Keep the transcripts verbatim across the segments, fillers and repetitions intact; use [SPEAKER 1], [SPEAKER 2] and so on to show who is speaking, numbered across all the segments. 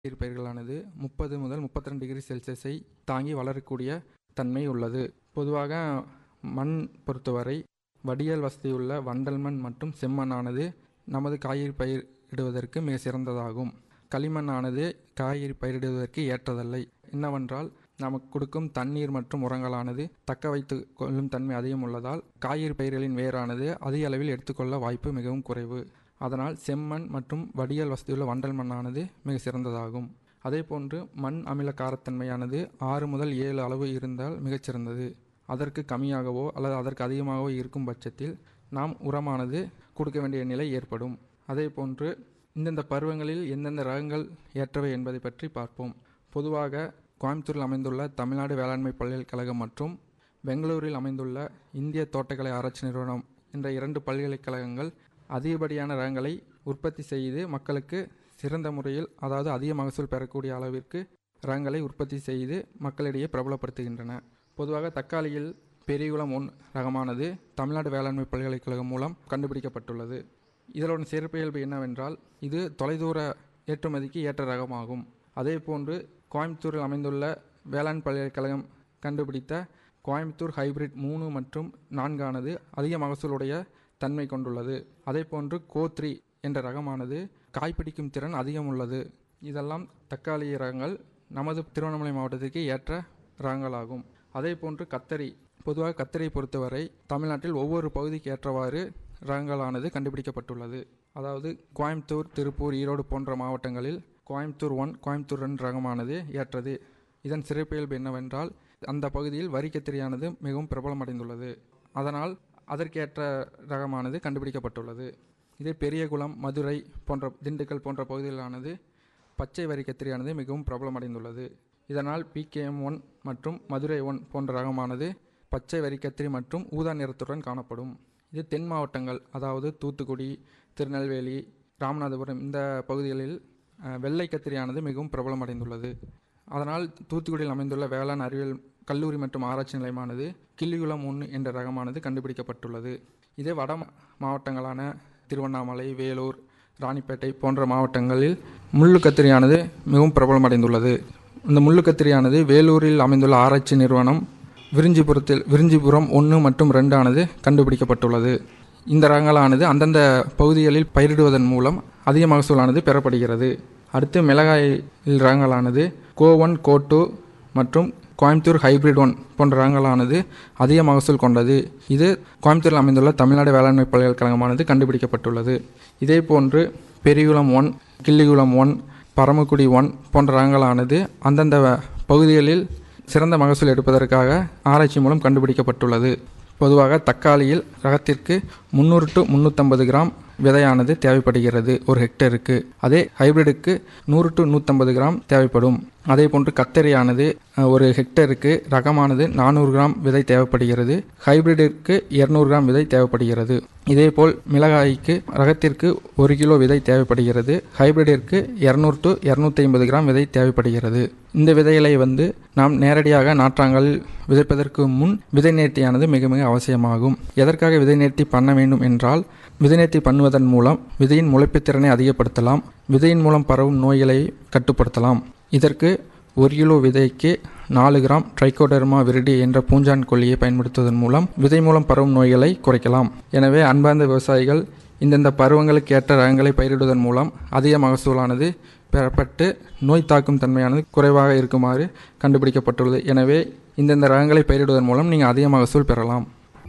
[SPEAKER 1] பயிர்களானது முப்பது முதல் முப்பத்தி ரெண்டு டிகிரி செல்சியஸை தாங்கி வளரக்கூடிய தன்மை உள்ளது. பொதுவாக மண் பொறுத்தவரை வடிகால் வசதியுள்ள வண்டல் மண் மற்றும் செம்மண்ணானது நமது காய்கறி பயிரிடுவதற்கு மிக சிறந்ததாகும். களிமண்ணானது காய்கறி பயிரிடுவதற்கு ஏற்றதல்ல. என்னவென்றால் நமக்கு கொடுக்கும் தண்ணீர் மற்றும் உரங்களானது தக்க வைத்து கொள்ளும் தன்மை அதிகம் உள்ளதால் காய்கறி பயிர்களின் வேரானது அதிக அளவில் எடுத்துக்கொள்ள வாய்ப்பு மிகவும் குறைவு. அதனால் செம்மண் மற்றும் வடிகால் வசதியுள்ள வண்டல் மண்ணானது மிக சிறந்ததாகும். அதேபோன்று மண் அமில காரத்தன்மையானது ஆறு முதல் ஏழு அளவு இருந்தால் மிகச்சிறந்தது. அதற்கு கம்மியாகவோ அல்லது அதற்கு அதிகமாகவோ இருக்கும் பட்சத்தில் நாம் உரமானது கொடுக்க வேண்டிய நிலை ஏற்படும். அதேபோன்று இந்தந்த பருவங்களில் எந்தெந்த ரகங்கள் ஏற்றவை என்பதை பற்றி பார்ப்போம். பொதுவாக கோயம்புத்தூரில் அமைந்துள்ள தமிழ்நாடு வேளாண்மை பல்கலைக்கழகம் மற்றும் பெங்களூரில் அமைந்துள்ள இந்திய தோட்டக்கலை ஆராய்ச்சி நிறுவனம் என்ற இரண்டு பல்கலைக்கழகங்கள் அதிகப்படியான ரகங்களை உற்பத்தி செய்து மக்களுக்கு சிறந்த முறையில், அதாவது அதிக மகசூல் பெறக்கூடிய அளவிற்கு ரகங்களை உற்பத்தி செய்து மக்களிடையே பிரபலப்படுத்துகின்றன. பொதுவாக தக்காளியில் பெரியகுளம் ஒன் ரகமானது தமிழ்நாடு வேளாண்மை பல்கலைக்கழகம் மூலம் கண்டுபிடிக்கப்பட்டுள்ளது. இதனுடைய சிறப்பியல்பு என்னவென்றால் இது தொலைதூர ஏற்றுமதிக்கு ஏற்ற ரகமாகும். அதேபோன்று கோயம்புத்தூரில் அமைந்துள்ள வேளாண் பல்கலைக்கழகம் கண்டுபிடித்த கோயம்புத்தூர் ஹைபிரிட் மூணு மற்றும் நான்கானது அதிக மகசூலுடைய தன்மை கொண்டுள்ளது. அதேபோன்று கோ த்ரீ என்ற ரகமானது காய்பிடிக்கும் திறன் அதிகம் உள்ளது. இதெல்லாம் தக்காளி ரகங்கள் நமது திருவண்ணாமலை மாவட்டத்திற்கு ஏற்ற ரகங்களாகும். அதேபோன்று கத்தரி, பொதுவாக கத்தரியை பொறுத்தவரை தமிழ்நாட்டில் ஒவ்வொரு பகுதிக்கு ஏற்றவாறு ரகங்களானது கண்டுபிடிக்கப்பட்டுள்ளது. அதாவது கோயம்புத்தூர், திருப்பூர், ஈரோடு போன்ற மாவட்டங்களில் கோயம்புத்தூர் ஒன், கோயம்புத்தூர் ரெண்டு ரகமானது ஏற்றது. இதன் சிறப்பியல்பு என்னவென்றால் அந்த பகுதியில் வரி கத்திரியானது மிகவும் பிரபலமடைந்துள்ளது. அதனால் அதற்கேற்ற ரகமானது கண்டுபிடிக்கப்பட்டுள்ளது. இதே பெரியகுளம், மதுரை போன்ற திண்டுக்கல் போன்ற பகுதிகளானது பச்சை வரி கத்திரியானது மிகவும் பிரபலமடைந்துள்ளது. இதனால் பிகேஎம் ஒன் மற்றும் மதுரை ஒன் போன்ற ரகமானது பச்சை வரி கத்திரி மற்றும் ஊதா நிறத்துடன் காணப்படும். இது தென் மாவட்டங்கள், அதாவது தூத்துக்குடி, திருநெல்வேலி, ராமநாதபுரம் இந்த பகுதிகளில் வெள்ளை கத்திரியானது மிகவும் பிரபலமடைந்துள்ளது. அதனால் தூத்துக்குடியில் அமைந்துள்ள வேளாண் அறிவியல் கல்லூரி மற்றும் ஆராய்ச்சி நிலையமானது கிள்ளிகுளம் ஒன்று என்ற ரகமானது கண்டுபிடிக்கப்பட்டுள்ளது. இதே வட மாவட்டங்களான திருவண்ணாமலை, வேலூர், ராணிப்பேட்டை போன்ற மாவட்டங்களில் முள்ளு கத்திரியானது மிகவும் பிரபலமடைந்துள்ளது. இந்த முள்ளு கத்திரியானது வேலூரில் அமைந்துள்ள ஆராய்ச்சி நிறுவனம் விரிஞ்சிபுரத்தில் விரிஞ்சிபுரம் ஒன்று மற்றும் ரெண்டு ஆனது கண்டுபிடிக்கப்பட்டுள்ளது. இந்த ரகங்களானது அந்தந்த பகுதிகளில் பயிரிடுவதன் மூலம் அதிக மகசூலானது பெறப்படுகிறது. அடுத்து மிளகாய் ரகங்களானது கோ ஒன், கோ டூ மற்றும் கோயம்புத்தூர் ஹைபிரிட் ஒன் போன்ற ரகங்களானது அதிக மகசூல் கொண்டது. இது கோயம்புத்தூரில் அமைந்துள்ள தமிழ்நாடு வேளாண்மை பல்கலைக்கழகமானது கண்டுபிடிக்கப்பட்டுள்ளது. இதே போன்று Periyakulam one, Killikulam one, Paramakudi one போன்ற ரகங்களானது அந்தந்த பகுதிகளில் சிறந்த மகசூல் எடுப்பதற்காக ஆராய்ச்சி மூலம் கண்டுபிடிக்கப்பட்டுள்ளது. பொதுவாக தக்காளியில் ரகத்திற்கு முந்நூறு டு முந்நூற்றம்பது கிராம் விதையானது தேவைப்படுகிறது ஒரு ஹெக்டருக்கு. அதே ஹைபிரிடுக்கு நூறு டு நூற்றம்பது கிராம் தேவைப்படும். அதே போன்று கத்தரியானது ஒரு ஹெக்டருக்கு ரகமானது நானூறு கிராம் விதை தேவைப்படுகிறது. ஹைபிரிடிற்கு இருநூறு கிராம் விதை தேவைப்படுகிறது. இதேபோல் மிளகாய்க்கு ரகத்திற்கு ஒரு கிலோ விதை தேவைப்படுகிறது. ஹைபிரிடிற்கு இருநூறு டு இருநூற்றி ஐம்பது கிராம் விதை தேவைப்படுகிறது. இந்த விதைகளை வந்து நாம் நேரடியாக நாற்றாங்கல் விதைப்பதற்கு முன் விதை நேர்த்தியானது மிக மிக அவசியமாகும். எதற்காக விதை நேர்த்தி பண்ண வேண்டும் என்றால், விதை நேர்த்தி பண்ணுவதன் மூலம் விதையின் முளைப்புத் திறனை அதிகப்படுத்தலாம், விதையின் மூலம் பரவும் நோய்களை கட்டுப்படுத்தலாம். இதற்கு ஒரு கிலோ விதைக்கு நாலு கிராம் ட்ரைகோடெர்மா விரிடி என்ற பூஞ்சான் கொல்லியை பயன்படுத்துவதன் மூலம் விதை மூலம் பரவும் நோய்களை குறைக்கலாம். எனவே அன்பார்ந்த விவசாயிகள், இந்தந்த பருவங்களுக்கு ஏற்ற ரகங்களை பயிரிடுவதன் மூலம் அதிக மகசூலானது பெறப்பட்டு நோய் தாக்கும் தன்மையானது குறைவாக இருக்குமாறு கண்டுபிடிக்கப்பட்டுள்ளது. எனவே இந்தந்த ரகங்களை பயிரிடுவதன் மூலம் நீங்கள் அதிக மகசூல் பெறலாம்.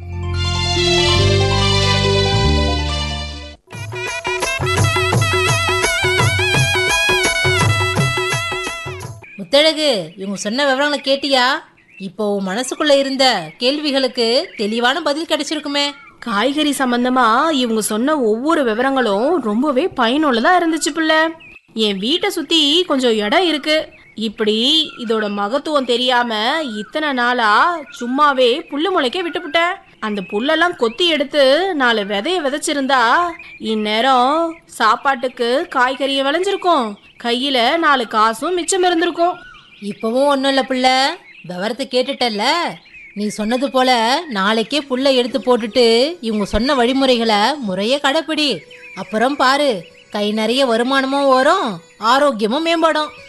[SPEAKER 2] முத்தழகு, இவங்க சொன்ன விவரங்களை கேட்டியா? இப்போ மனசுக்குள்ள இருந்த கேள்விகளுக்கு தெளிவான பதில் கிடைச்சிருக்குமே.
[SPEAKER 3] காய்கறி சம்பந்தமா இவங்க சொன்ன ஒவ்வொரு விவரங்களும் ரொம்பவே பயனுள்ளதா இருந்துச்சு பிள்ளை. என் வீட்டை சுத்தி கொஞ்சம் இடம் இருக்கு. இப்படி இதோட மகத்துவம் தெரியாம இத்தனை நாளா சும்மாவே புல்லு முளைக்க விட்டுப்புட்டேன். அந்த புல்லெல்லாம் கொத்தி எடுத்து நாலு விதைய விதைச்சிருந்தா இந்நேரம் சாப்பாட்டுக்கு காய்கறியை விளைஞ்சிருக்கும், கையில நாலு காசும் மிச்சம் இருந்திருக்கும்.
[SPEAKER 2] இப்பவும் ஒன்றும் இல்லை பிள்ளை, விவரத்தை கேட்டுட்டல்ல. நீ சொன்னது போல நாளைக்கே புல்லை எடுத்து போட்டுட்டு இவங்க சொன்ன வழிமுறைகளை முறையே கடைப்பிடி. அப்புறம் பாரு, கை நிறைய வருமானமும் வரும், ஆரோக்கியமும் மேம்படும்.